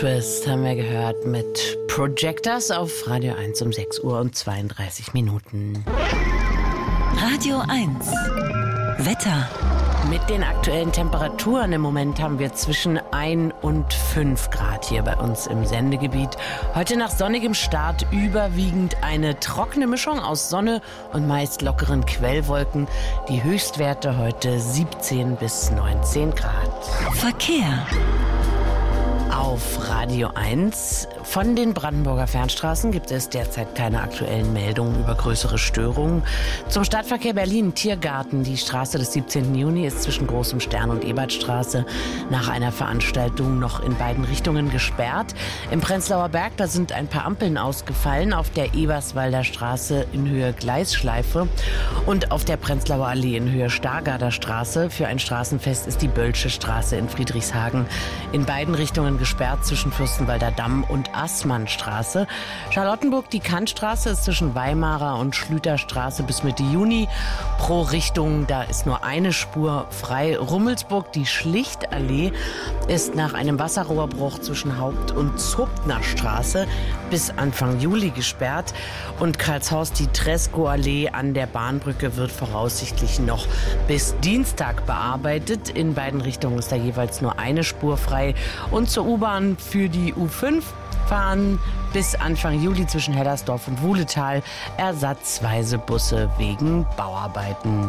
Bist haben wir gehört mit Projectors auf Radio 1 um 6 Uhr und 32 Minuten. Radio 1 Wetter. Mit den aktuellen Temperaturen im Moment haben wir zwischen 1 und 5 Grad hier bei uns im Sendegebiet. Heute nach sonnigem Start überwiegend eine trockene Mischung aus Sonne und meist lockeren Quellwolken. Die Höchstwerte heute 17 bis 19 Grad. Verkehr. Auf Radio 1. Von den Brandenburger Fernstraßen gibt es derzeit keine aktuellen Meldungen über größere Störungen. Zum Stadtverkehr Berlin-Tiergarten. Die Straße des 17. Juni ist zwischen Großem Stern und Ebertstraße nach einer Veranstaltung noch in beiden Richtungen gesperrt. Im Prenzlauer Berg, da sind ein paar Ampeln ausgefallen. Auf der Eberswalder Straße in Höhe Gleisschleife und auf der Prenzlauer Allee in Höhe Stargarder Straße. Für ein Straßenfest ist die Bölsche Straße in Friedrichshagen in beiden Richtungen gesperrt zwischen Fürstenwalder Damm und Assmannstraße. Charlottenburg, die Kantstraße ist zwischen Weimarer und Schlüterstraße bis Mitte Juni pro Richtung. Da ist nur eine Spur frei. Rummelsburg, die Schlichtallee ist nach einem Wasserrohrbruch zwischen Haupt- und Zobtnerstraße bis Anfang Juli gesperrt. Und Karlshorst, die Tresco-Allee an der Bahnbrücke wird voraussichtlich noch bis Dienstag bearbeitet. In beiden Richtungen ist da jeweils nur eine Spur frei. Und zur U-Bahn für die U5 fahren bis Anfang Juli zwischen Hellersdorf und Wuhletal ersatzweise Busse wegen Bauarbeiten.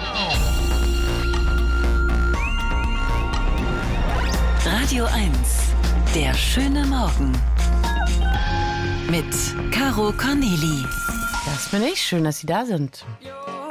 Radio 1, der schöne Morgen. Mit Caro Corneli. Das bin ich. Schön, dass Sie da sind.